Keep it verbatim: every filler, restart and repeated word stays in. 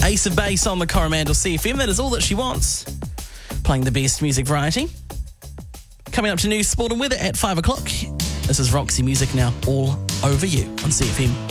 Ace of Base on the Coromandel C F M. That is all that she wants. Playing the best music variety. Coming up to news, sport and weather at five o'clock. This is Roxy Music now, all over you on C F M.